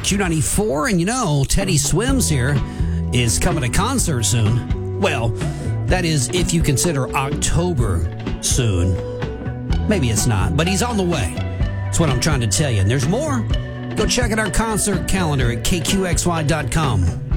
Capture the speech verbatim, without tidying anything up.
Q ninety-four, and you know, Teddy Swims here is coming to concert soon. Well, that is if you consider October soon. Maybe it's not, but he's on the way. That's what I'm trying to tell you. And there's more. Go check out our concert calendar at K Q X Y dot com.